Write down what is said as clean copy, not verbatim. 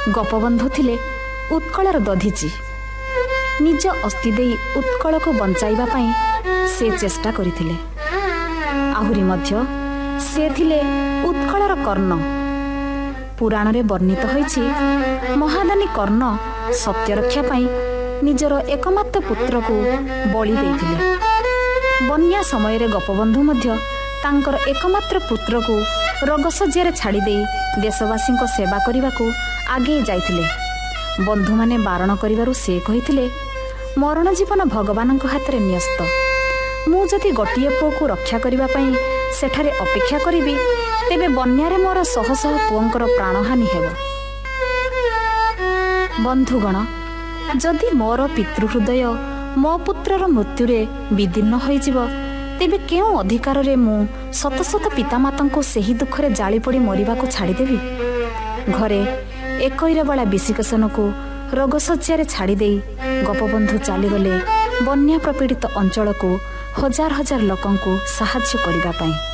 ଗୋପବନ୍ଧୁ ଥିଲେ ଉତ୍କଳର ଦଧିଚି। ନିଜ ଅସ୍ଥି ଦେଇ ଉତ୍କଳକୁ ବଞ୍ଚାଇବା ପାଇଁ ସେ ଚେଷ୍ଟା କରିଥିଲେ। ଆହୁରି ମଧ୍ୟ ସେ ଥିଲେ ଉତ୍କଳର କର୍ଣ୍ଣ। ପୁରାଣରେ ବର୍ଣ୍ଣିତ ହୋଇଛି, ମହାଦାନୀ କର୍ଣ୍ଣ ସତ୍ୟ ରକ୍ଷା ପାଇଁ ନିଜର ଏକମାତ୍ର ପୁତ୍ରକୁ ବଳି ଦେଇଥିଲେ। ବନ୍ୟା ସମୟରେ ଗୋପବନ୍ଧୁ ମଧ୍ୟ ତାଙ୍କର ଏକମାତ୍ର ପୁତ୍ରକୁ ରୋଗଶଯ୍ୟାରେ ଛାଡ଼ିଦେଇ ଦେଶବାସୀଙ୍କ ସେବା କରିବାକୁ ଆଗେଇ ଯାଇଥିଲେ। ବନ୍ଧୁମାନେ ବାରଣ କରିବାରୁ ସେ କହିଥିଲେ, ମରଣ ଜୀବନ ଭଗବାନଙ୍କ ହାତରେ ନ୍ୟସ୍ତ। ମୁଁ ଯଦି ଗୋଟିଏ ପୁଅକୁ ରକ୍ଷା କରିବା ପାଇଁ ସେଠାରେ ଅପେକ୍ଷା କରିବି, ତେବେ ବନ୍ୟାରେ ମୋର ଶହ ଶହ ପୁଅଙ୍କର ପ୍ରାଣହାନି ହେବ। ବନ୍ଧୁଗଣ, ଯଦି ମୋର ପିତୃହୃଦୟ ମୋ ପୁତ୍ରର ମୃତ୍ୟୁରେ ବିଦୀର୍ଣ୍ଣ ହୋଇଯିବ, ତେବେ କେଉଁ ଅଧିକାରରେ ମୁଁ ଶତ ଶତ ପିତାମାତାଙ୍କୁ ସେହି ଦୁଃଖରେ ଜାଳି ପୋଡ଼ି ମରିବାକୁ ଛାଡ଼ିଦେବି? ଘରେ ଏକଇରବାଳା ବିଶିକେଶନକୁ ରୋଗଶଯ୍ୟାରେ ଛାଡ଼ିଦେଇ ଗୋପବନ୍ଧୁ ଚାଲିଗଲେ ବନ୍ୟା ପ୍ରପୀଡ଼ିତ ଅଞ୍ଚଳକୁ ହଜାର ହଜାର ଲୋକଙ୍କୁ ସାହାଯ୍ୟ କରିବା ପାଇଁ।